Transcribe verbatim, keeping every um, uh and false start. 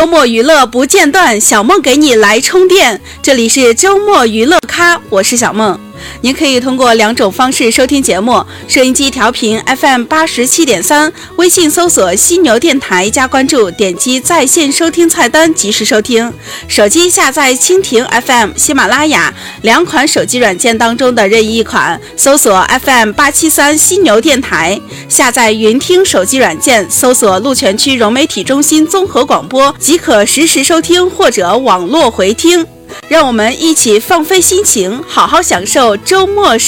周末娱乐不间断，小梦给你来充电。这里是周末娱乐咖，我是小梦。您可以通过两种方式收听节目：收音机调频 F M 八十七点三，微信搜索犀牛电台加关注，点击在线收听菜单及时收听；手机下载蜻蜓 F M、喜马拉雅两款手机软件当中的任意一款，搜索 F M 八七三犀牛电台；下载云听手机软件，搜索鹿泉区融媒体中心综合广播，即可实时收听或者网络回听。让我们一起放飞心情，好好享受周末